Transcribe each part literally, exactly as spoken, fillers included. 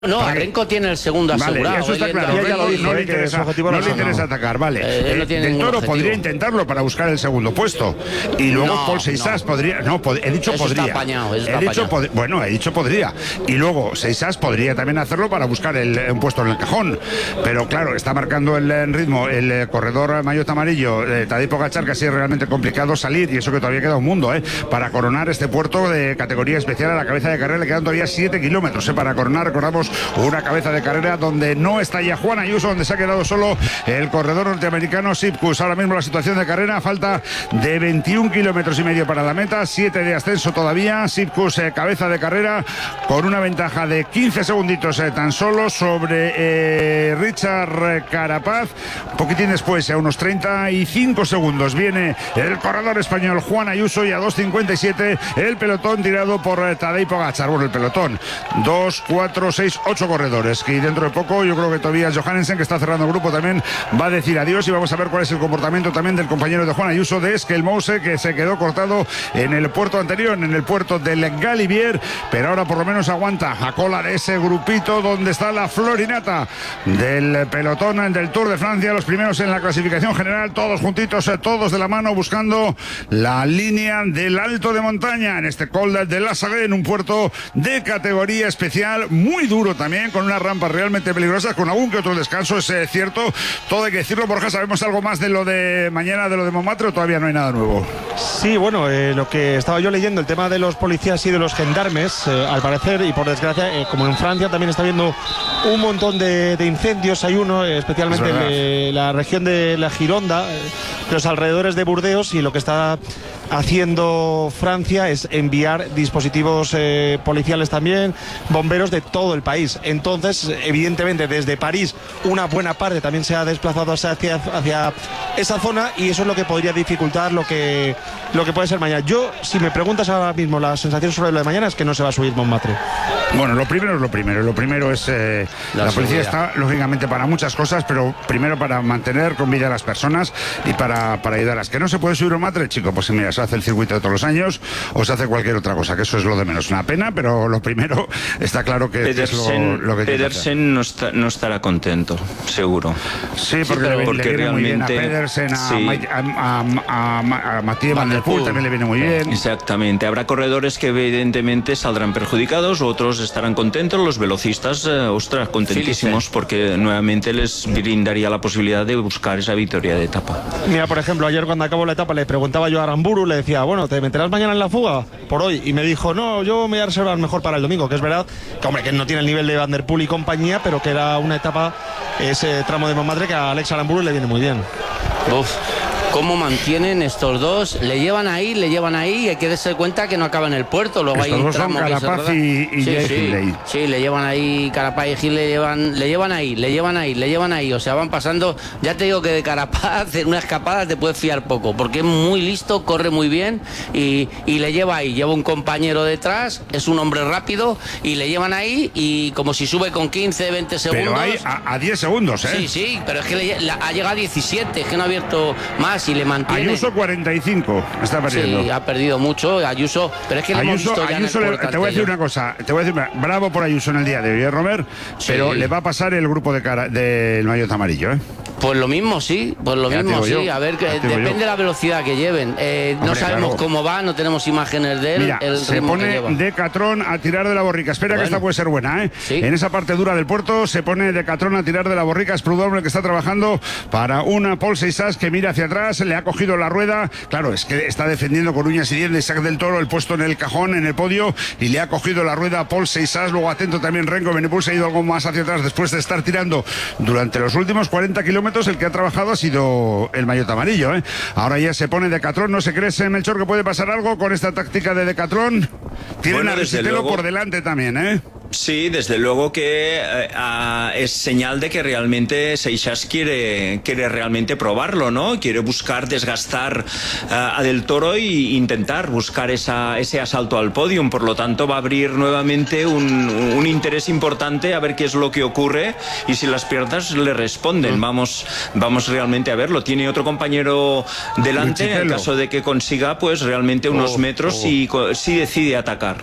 No, a Renko tiene el segundo asegurado. Vale, eso está él, claro. él, Renko él, no él, le interesa, no le interesa atacar, vale. Eh, no eh, Del Toro objetivo. podría intentarlo para buscar el segundo puesto. Y luego no, Paul Seixas no. podría... No, pod he dicho eso podría. Está apañado, eso he está dicho apañado. Bueno, he dicho podría. Y luego Seixas podría también hacerlo para buscar el, un puesto en el cajón. Pero claro, está marcando el, el ritmo el eh, corredor maillot amarillo, eh, Tadej Pogačar, que así es realmente complicado salir. Y eso que todavía queda un mundo, ¿eh? Para coronar este puerto de categoría especial a la cabeza de carrera. Le quedan todavía siete kilómetros, ¿eh? Para coronar, recordamos, una cabeza de carrera donde no está ya Juan Ayuso, donde se ha quedado solo el corredor norteamericano Sipkus. Ahora mismo la situación de carrera, falta de veintiún kilómetros y medio para la meta, siete de ascenso todavía. Sipkus, eh, cabeza de carrera, con una ventaja de quince segunditos eh, tan solo sobre eh, Richard Carapaz. Un poquitín después, a unos treinta y cinco segundos, viene el corredor español Juan Ayuso, y a dos cincuenta y siete el pelotón tirado por eh, Tadej Pogačar. Bueno, el pelotón, dos, cuatro, seis, ocho corredores, que dentro de poco yo creo que Tobias Johannesen, que está cerrando el grupo, también va a decir adiós, y vamos a ver cuál es el comportamiento también del compañero de Juan Ayuso, de Esquelmose, que se quedó cortado en el puerto anterior, en el puerto del Galibier, pero ahora por lo menos aguanta a cola de ese grupito donde está la florinata del pelotón del Tour de Francia, los primeros en la clasificación general, todos juntitos, todos de la mano, buscando la línea del alto de montaña en este Col de la Sague, en un puerto de categoría especial, muy duro también, con una rampa realmente peligrosas, con algún que otro descanso, es eh, cierto, todo hay que decirlo. Borja, ¿sabemos algo más de lo de mañana, de lo de Montmartre, o todavía no hay nada nuevo? Sí, bueno, eh, lo que estaba yo leyendo, el tema de los policías y de los gendarmes, eh, al parecer, y por desgracia, eh, como en Francia también está habiendo un montón de, de incendios, hay uno, eh, especialmente en eh, la región de la Gironda, eh, los alrededores de Burdeos, y lo que está haciendo Francia es enviar dispositivos eh, policiales también, bomberos de todo el país. Entonces, evidentemente, desde París una buena parte también se ha desplazado hacia, hacia esa zona, y eso es lo que podría dificultar lo que, lo que puede ser mañana. Yo, si me preguntas ahora mismo la sensación sobre lo de mañana, es que no se va a subir Montmartre. Bueno, lo primero es lo primero. Lo primero es eh, la, la policía está, lógicamente, para muchas cosas, pero primero para mantener con vida a las personas y para, para ayudarlas. Que no se puede subir Montmartre, chico, pues mira, se hace el circuito de todos los años o se hace cualquier otra cosa, que eso es lo de menos. Una pena, pero lo primero está claro que Pedersen, es lo, lo que Pedersen no, está, no estará contento, seguro. Sí, porque, sí, le, porque le viene realmente, muy bien a Pedersen, a, sí. a, a, a, a, a Mathieu Van Der Poel también le viene muy bien. Exactamente, habrá corredores que evidentemente saldrán perjudicados, otros estarán contentos, los velocistas, eh, ostras, contentísimos, porque nuevamente les brindaría la posibilidad de buscar esa victoria de etapa. Mira, por ejemplo, ayer cuando acabó la etapa le preguntaba yo a Aramburu, le decía, bueno, ¿te meterás mañana en la fuga por hoy? Y me dijo, no, yo me voy a reservar mejor para el domingo, que es verdad que, hombre, que no tiene el nivel de Van Der Poel y compañía, pero que era una etapa, ese tramo de Montmartre, que a Alex Aramburu le viene muy bien. Uf. ¿Cómo mantienen estos dos? Le llevan ahí, le llevan ahí, y hay que darse cuenta que no acaba en el puerto. Luego estos hay un dos tramo son Carapaz que se y, y sí, sí, sí, le llevan ahí, Carapaz y Gil le llevan, le llevan ahí, le llevan ahí, le llevan ahí. O sea, van pasando. Ya te digo que de Carapaz en una escapada te puedes fiar poco, porque es muy listo, corre muy bien y, y le lleva ahí. Lleva un compañero detrás, es un hombre rápido y le llevan ahí, y como si sube con quince, veinte segundos. Pero hay a, a diez segundos, ¿eh? Sí, sí, pero es que le, la, ha llegado a diecisiete, es que no ha abierto más y le mantiene. Ayuso cuarenta y cinco está perdiendo. Sí, ha perdido mucho Ayuso, pero es que le Ayuso, hemos visto ya Ayuso en el le, te voy a decir una cosa, te voy a decir, bravo por Ayuso en el día de hoy, ¿eh, Romer? Sí. Pero le va a pasar el grupo de cara del maillot amarillo, ¿eh? Pues lo mismo, sí, pues lo ya mismo, sí. Yo, a ver, que depende de la velocidad que lleven. Eh, Hombre, no sabemos claro. cómo va, no tenemos imágenes de él. Mira, el se pone Decathlon a tirar de la borrica. Espera, bueno, que esta puede ser buena, ¿eh? ¿Sí? En esa parte dura del puerto se pone Decathlon a tirar de la borrica. Es Prudhomme que está trabajando para una Paul Seixas que mira hacia atrás, le ha cogido la rueda. Claro, es que está defendiendo con uñas y dientes Isaac del Toro el puesto en el cajón, en el podio, y le ha cogido la rueda a Paul Seixas. Luego, atento también Renko Evenepoel, se ha ido algo más hacia atrás después de estar tirando durante los últimos cuarenta kilómetros. El que ha trabajado ha sido el maillot amarillo, ¿eh? Ahora ya se pone Decathlon. ¿No se cree, Melchor, que puede pasar algo con esta táctica de Decathlon? Tienen bueno, a Risitelo por delante también, ¿eh? Sí, desde luego que eh, uh, es señal de que realmente Seixas quiere, quiere realmente probarlo, ¿no? Quiere buscar desgastar uh, a Del Toro e intentar buscar esa, ese asalto al podium. Por lo tanto, va a abrir nuevamente un, un interés importante a ver qué es lo que ocurre y si las piernas le responden. Mm. Vamos, vamos realmente a verlo. Tiene otro compañero delante en el caso de que consiga pues realmente unos oh, metros oh. y si decide atacar.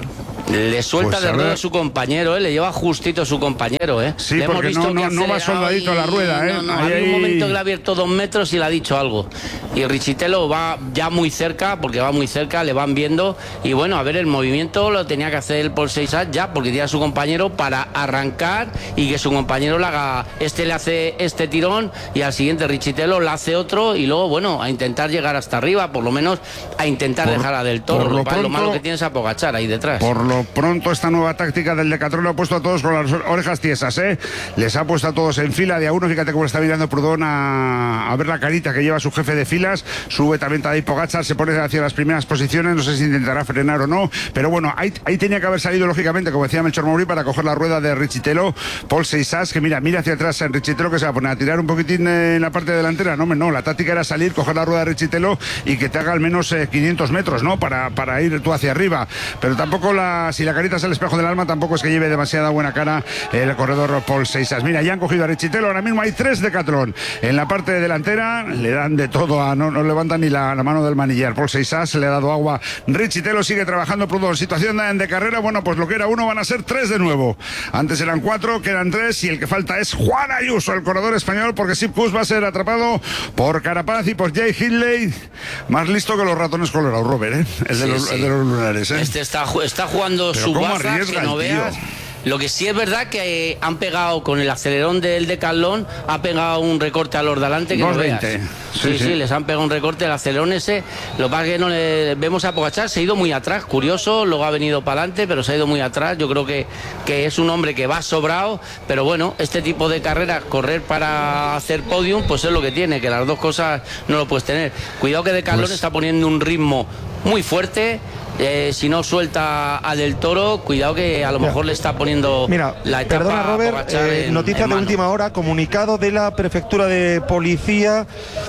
Le suelta Pues, de a rueda ver. a su compañero, ¿eh? Le lleva justito su compañero, ¿eh? Sí, Le hemos porque visto no- que no- no va acelerado soldadito y- la rueda, ¿eh? No, no, Ahí, había un ahí. momento que le ha abierto dos metros y le ha dicho algo. Y Richitelo va ya muy cerca, porque va muy cerca, le van viendo. Y bueno, a ver, el movimiento lo tenía que hacer el Paul Seixas ya, porque tiene a su compañero para arrancar y que su compañero le haga. Este le hace este tirón y al siguiente Richitelo le hace otro y luego, bueno, a intentar llegar hasta arriba, por lo menos a intentar Por- dejar a Del Toro. por lo Lo, lo pronto- malo que tiene es a Pogačar ahí detrás. Por lo pronto, esta nueva táctica del Decathlon lo ha puesto a todos con las orejas tiesas, ¿eh? Les ha puesto a todos en fila de a uno. Fíjate cómo está mirando Proudhon a, a ver la carita que lleva su jefe de filas. Sube también Tadej Pogačar, se pone hacia las primeras posiciones. No sé si intentará frenar o no. Pero bueno, ahí, ahí tenía que haber salido, lógicamente, como decía Melchor Mauri, para coger la rueda de Richitelo. Paul Seixas, que mira, mira hacia atrás en Richitelo, que se va a poner a tirar un poquitín eh, en la parte delantera. No, no, la táctica era salir, coger la rueda de Richitelo y que te haga al menos eh, quinientos metros, ¿no? Para, para ir tú hacia arriba. Pero tampoco la, si la carita es el espejo del alma, tampoco es que lleve demasiada buena cara el corredor Paul Seixas. Mira, ya han cogido a Richitelo, ahora mismo hay tres Decathlon. En la parte delantera le dan de todo, a, no, no levantan ni la, la mano del manillar. Paul Seixas le ha dado agua. Richitelo sigue trabajando, Proudhon. Situación de, de carrera, bueno, pues lo que era uno van a ser tres de nuevo. Antes eran cuatro, quedan tres y el que falta es Juan Ayuso, el corredor español, porque Sepp Kuss va a ser atrapado por Carapaz y por Jay Hindley. Más listo que los ratones colorados, Robert, ¿eh? El de, Sí, los, sí. el de los lunares, ¿eh? Este está, ju- está jugando Pero su cómo baza, arriesga que no el tío. veas. Lo que sí es verdad que eh, han pegado con el acelerón del Decathlon, ha pegado un recorte a los de adelante que no veas. dos veinte. Sí, Sí, sí, sí. les han pegado un recorte el acelerón ese. Lo que pasa es que no le vemos a Pogačar, se ha ido muy atrás, curioso, luego ha venido para adelante, pero se ha ido muy atrás. Yo creo que, que es un hombre que va sobrado, pero bueno, este tipo de carreras, correr para hacer podium, pues es lo que tiene, que las dos cosas no lo puedes tener. Cuidado que Decathlon Pues- está poniendo un ritmo muy fuerte. Eh, si no suelta a Del Toro, cuidado que a lo mejor le está poniendo Mira, la etapa perdona a Robert, Pogačar eh, en- noticia en de mano. última hora, comunicado de la prefectura de policía,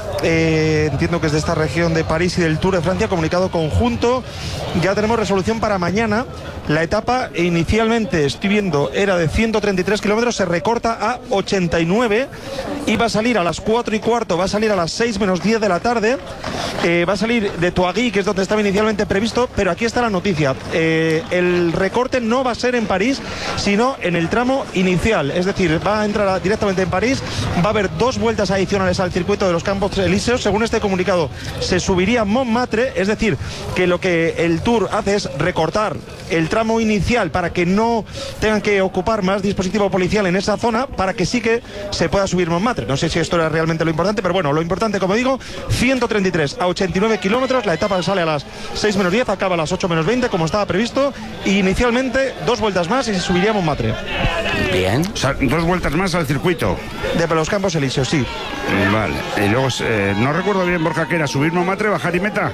eh, entiendo que es de esta región de París y del Tour de Francia, comunicado conjunto, ya tenemos resolución para mañana. La etapa inicialmente, estoy viendo, era de ciento treinta y tres kilómetros, se recorta a ochenta y nueve y va a salir a las cuatro y cuarto, va a salir a las seis menos diez de la tarde, eh, va a salir de Touagui, que es donde estaba inicialmente previsto, pero aquí está la noticia. Eh, el recorte no va a ser en París, sino en el tramo inicial, es decir, va a entrar a- directamente en París, va a haber dos vueltas adicionales al circuito de los Campos Elíseos. Según este comunicado, se subiría a Montmartre, es decir, que lo que el Tour hace es recortar el tramo inicial para que no tengan que ocupar más dispositivo policial en esa zona, para que sí que se pueda subir Montmartre. No sé si esto era realmente lo importante, pero bueno, lo importante, como digo, ciento treinta y tres a ochenta y nueve kilómetros, la etapa sale a las seis menos diez, acaba a las ocho menos veinte, como estaba previsto, y inicialmente dos vueltas más y se subiría a Montmartre. Bien. O sea, dos vueltas más al circuito. De los Campos Elíseos, sí. Vale. Y luego, eh, no recuerdo bien, Borja, que era subir Montmartre, bajar y meta.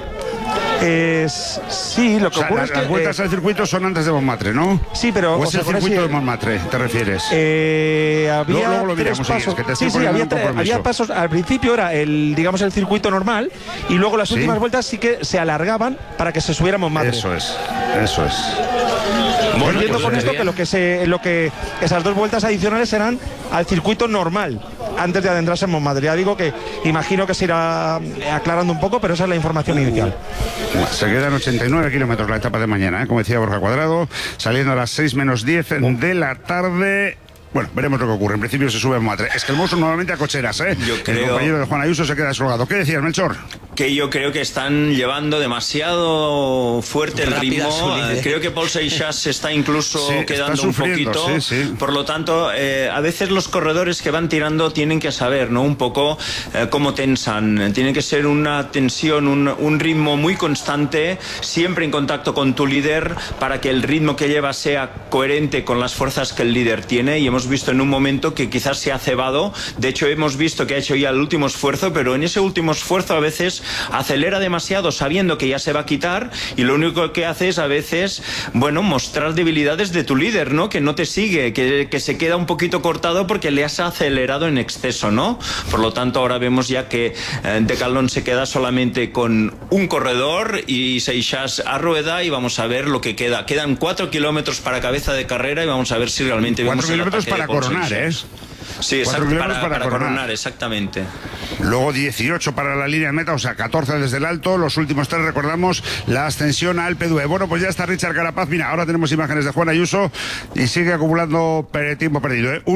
Es, sí, lo O que sea, ocurre las, es que... las vueltas eh, al circuito son antes de Montmartre, ¿no? sí, pero... ¿O o es sea, el con circuito ese- de Montmartre, te refieres? Eh, había Luego- luego lo tres miramos, sí, es pasos. que te estoy sí, sí, poniendo había, un tre- compromiso. había pasos. Al principio era el, digamos, el circuito normal, y luego las Sí. últimas vueltas sí que se alargaban para que se subiera a Montmartre. Eso es, eso es. Bueno, Entiendo pues con muy esto bien. que lo que se, lo que esas dos vueltas adicionales serán al circuito normal antes de adentrarse en Montmartre. Ya digo que imagino que se irá aclarando un poco, pero esa es la información inicial. Se quedan ochenta y nueve kilómetros la etapa de mañana, ¿eh? Como decía Borja Cuadrado, saliendo a las seis menos diez de la tarde. Bueno, veremos lo que ocurre. En principio se sube a Montmartre. Es que el monstruo nuevamente a cocheras, ¿eh? Yo El creo- compañero de Juan Ayuso se queda descolgado. ¿Qué decías, Melchor? Que yo creo que están llevando demasiado fuerte el Rápida ritmo. su líder. Eh, Creo que Paul Seixas se está incluso Sí, está quedando sufriendo, un poquito. sí, sí. Por lo tanto, eh, a veces los corredores que van tirando tienen que saber, ¿no? Un poco eh, cómo tensan. Tiene que ser una tensión, un, un ritmo muy constante, siempre en contacto con tu líder, para que el ritmo que lleva sea coherente con las fuerzas que el líder tiene. Y hemos visto en un momento que quizás se ha cebado. De hecho, hemos visto que ha hecho ya el último esfuerzo, pero en ese último esfuerzo a veces acelera demasiado sabiendo que ya se va a quitar, y lo único que hace es a veces, bueno, mostrar debilidades de tu líder, ¿no? Que no te sigue, que, que se queda un poquito cortado porque le has acelerado en exceso, ¿no? Por lo tanto, ahora vemos ya que eh, Decathlon se queda solamente con un corredor y Seixas a rueda, y vamos a ver lo que queda. Quedan cuatro kilómetros para cabeza de carrera y vamos a ver si realmente vemos Cuatro el kilómetros ataque para de Paul coronar, ¿eh? Seixas. Sí, exacto, para, para, para coronar. coronar, exactamente. Luego dieciocho para la línea de meta, o sea, catorce desde el alto. Los últimos tres, recordamos, la ascensión a Alpe d'Huez. Bueno, pues ya está Richard Carapaz. Mira, ahora tenemos imágenes de Juan Ayuso y sigue acumulando tiempo perdido, ¿eh?